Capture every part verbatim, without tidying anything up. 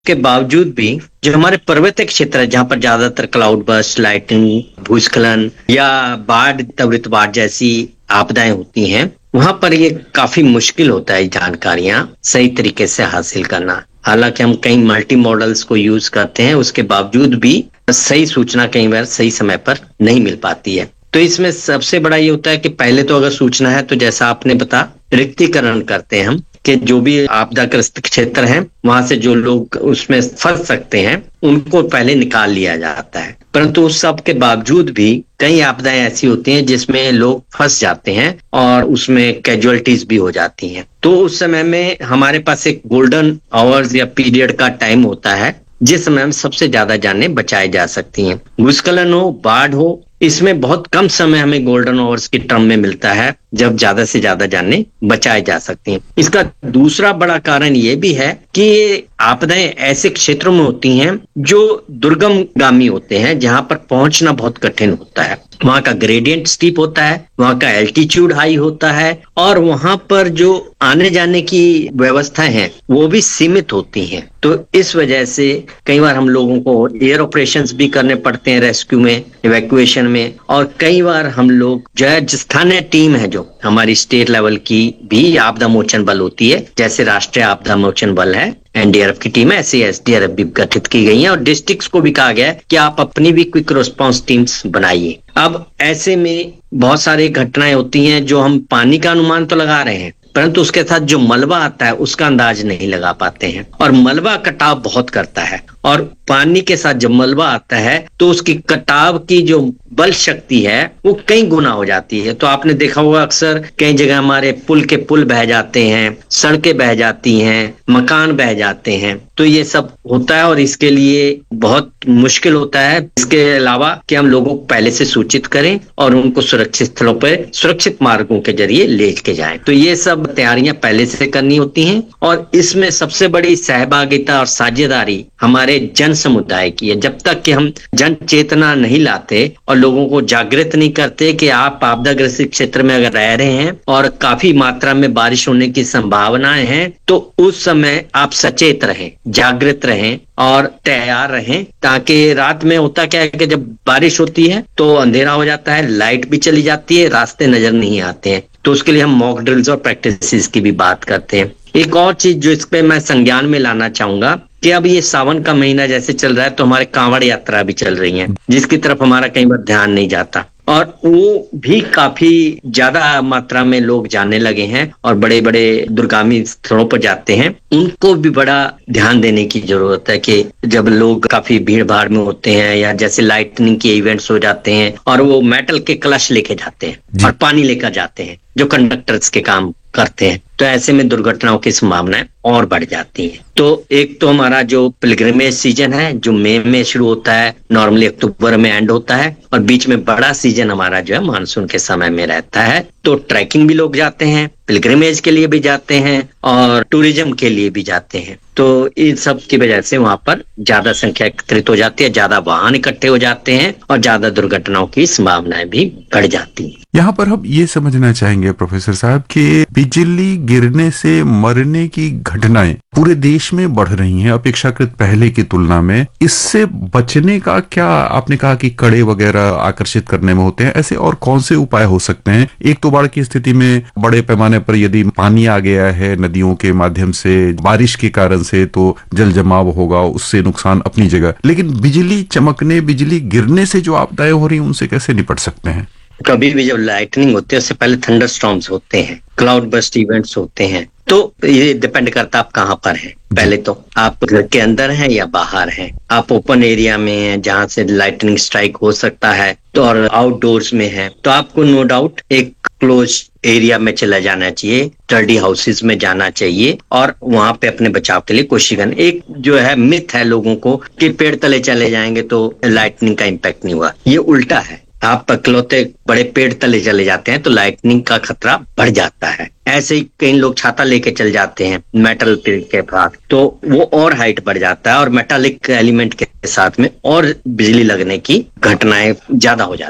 के बावजूद भी जो हमारे पर्वतीय क्षेत्र है जहाँ पर ज्यादातर क्लाउड बर्स्ट, लाइटनिंग, भूस्खलन या बाढ़, त्वरित बाढ़ जैसी आपदाएं होती हैं, वहां पर ये काफी मुश्किल होता है जानकारियां सही तरीके से हासिल करना। हालांकि हम कई मल्टी मॉडल्स को यूज करते हैं, उसके बावजूद भी सही सूचना कई बार सही समय पर नहीं मिल पाती है। तो इसमें सबसे बड़ा ये होता है कि पहले तो अगर सूचना है तो जैसा आपने बता, रिक्तीकरण करते हैं हम कि जो भी आपदाग्रस्त क्षेत्र है वहां से जो लोग उसमें फंस सकते हैं उनको पहले निकाल लिया जाता है। परंतु उस सब के बावजूद भी कई आपदाएं ऐसी होती हैं जिसमें लोग फंस जाते हैं और उसमें कैजुअलिटीज भी हो जाती हैं। तो उस समय में हमारे पास एक गोल्डन आवर्स या पीरियड का टाइम होता है जिस समय में सबसे ज्यादा जानें बचाई जा सकती हैं। भूस्खलन हो, बाढ़ हो, इसमें बहुत कम समय हमें गोल्डन आवर्स की टर्म में मिलता है जब ज्यादा से ज्यादा जानें बचाई जा सकती हैं। इसका दूसरा बड़ा कारण ये भी है कि ये आपदाएं ऐसे क्षेत्रों में होती हैं जो दुर्गम गामी होते हैं, जहां पर पहुंचना बहुत कठिन होता है। वहां का ग्रेडियंट स्टीप होता है, वहां का एल्टीट्यूड हाई होता है और वहां पर जो आने जाने की व्यवस्थाएं हैं वो भी सीमित होती हैं। तो इस वजह से कई बार हम लोगों को एयर ऑपरेशंस भी करने पड़ते हैं रेस्क्यू में, इवैक्यूएशन में, और कई बार हम लोग जो है स्थानीय टीम है जो हमारी स्टेट लेवल की भी आपदा मोचन बल होती है, जैसे राष्ट्रीय आपदा मोचन बल है, एनडीआरएफ की टीम है, ऐसे एसडीआरएफ भी गठित की गई है और डिस्ट्रिक्ट्स को भी कहा गया है कि आप अपनी भी क्विक रिस्पांस टीम्स बनाइए। अब ऐसे में बहुत सारी घटनाएं होती हैं जो हम पानी का अनुमान तो लगा रहे हैं परंतु उसके साथ जो मलबा आता है उसका अंदाज नहीं लगा पाते हैं, और मलबा कटाव बहुत करता है और पानी के साथ जब मलबा आता है तो उसकी कटाव की जो बल शक्ति है वो कई गुना हो जाती है। तो आपने देखा होगा अक्सर कई जगह हमारे पुल के पुल बह जाते हैं, सड़कें बह जाती हैं, मकान बह जाते हैं। तो ये सब होता है और इसके लिए बहुत मुश्किल होता है। इसके अलावा कि हम लोगों को पहले से सूचित करें और उनको सुरक्षित स्थलों पर सुरक्षित मार्गों के जरिए ले के जाएं। तो ये सब तैयारियां पहले से करनी होती हैं और इसमें सबसे बड़ी सहभागिता और साझेदारी हमारे जन समुदाय की है। जब तक कि हम जन चेतना नहीं लाते और लोगों को जागृत नहीं करते कि आप आपदाग्रस्त क्षेत्र में अगर रह रहे हैं और काफी मात्रा में बारिश होने की संभावनाएं हैं, तो उस समय आप सचेत रहें, जागृत रहें और तैयार रहें। ताकि रात में होता क्या है कि जब बारिश होती है तो अंधेरा हो जाता है, लाइट भी चली जाती है, रास्ते नजर नहीं आते हैं। तो उसके लिए हम मॉक ड्रिल्स और प्रैक्टिसेस की भी बात करते हैं। एक और चीज जो इस पे मैं संज्ञान में लाना चाहूंगा कि अब ये सावन का महीना जैसे चल रहा है तो हमारे कांवड़ यात्रा भी चल रही है, जिसकी तरफ हमारा कई बार ध्यान नहीं जाता और वो भी काफी ज्यादा मात्रा में लोग जाने लगे हैं और बड़े बड़े दुर्गामी स्थलों पर जाते हैं। उनको भी बड़ा ध्यान देने की जरूरत है कि जब लोग काफी भीड़ भाड़ में होते हैं या जैसे लाइटनिंग के इवेंट्स हो जाते हैं और वो मेटल के कलश लेके जाते हैं और पानी लेकर जाते हैं जो कंडक्टर्स के काम करते हैं, तो ऐसे में दुर्घटनाओं की संभावनाएं और बढ़ जाती हैं। तो एक तो हमारा जो पिलग्रिमेज सीजन है जो मई में शुरू होता है, नॉर्मली अक्टूबर में एंड होता है, और बीच में बड़ा सीजन हमारा जो है मानसून के समय में रहता है। तो ट्रैकिंग भी लोग जाते हैं, पिलग्रिमेज के लिए भी जाते हैं और टूरिज्म के लिए भी जाते हैं। तो इन सब की वजह से वहां पर ज्यादा संख्या एकत्रित हो जाती है, ज्यादा वाहन इकट्ठे हो जाते हैं और ज्यादा दुर्घटनाओं की संभावनाएं भी बढ़ जाती हैं। यहाँ पर हम ये समझना चाहेंगे प्रोफेसर साहब कि बिजली गिरने से मरने की घटनाएं पूरे देश में बढ़ रही हैं अपेक्षाकृत पहले की तुलना में। इससे बचने का क्या, आपने कहा कि कड़े वगैरह आकर्षित करने में होते हैं, ऐसे और कौन से उपाय हो सकते हैं? एक तो बाढ़ की स्थिति में बड़े पैमाने पर यदि पानी आ गया है नदियों के माध्यम से बारिश के कारण से तो जल जमाव होगा, उससे नुकसान अपनी जगह, लेकिन बिजली चमकने, बिजली गिरने से जो आपदाएं हो रही हैं उनसे कैसे निपट सकते हैं? कभी भी जब लाइटनिंग होती है उससे पहले थंडर स्टॉर्म्स होते हैं, क्लाउड बर्स्ट इवेंट्स होते हैं। तो ये डिपेंड करता है आप कहाँ पर हैं। पहले तो आप घर के अंदर हैं या बाहर हैं, आप ओपन एरिया में हैं जहां से लाइटनिंग स्ट्राइक हो सकता है, तो और आउटडोर्स में है तो आपको नो डाउट एक क्लोज एरिया में चला जाना चाहिए, स्टडी हाउसेस में जाना चाहिए और वहां पे अपने बचाव के लिए कोशिश करना। एक जो है मिथ है लोगों को कि पेड़ तले चले जाएंगे तो लाइटनिंग का इम्पैक्ट नहीं हुआ, ये उल्टा है। आप इकलौते बड़े पेड़ तले चले जाते हैं तो लाइटनिंग का खतरा बढ़ जाता है। ऐसे ही कई लोग छाता लेके चल जाते हैं मेटल के पास, तो वो और हाइट बढ़ जाता है और मेटालिक एलिमेंट के साथ में और बिजली लगने की घटनाएं ज्यादा हो जाती हैं।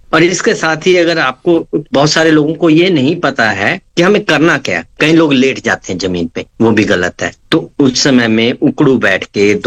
और इसके साथ ही अगर आपको, बहुत सारे लोगों को ये नहीं पता है कि हमें करना क्या। कई लोग लेट जाते हैं जमीन पे, वो भी गलत है। तो उस समय में उकड़ू बैठ के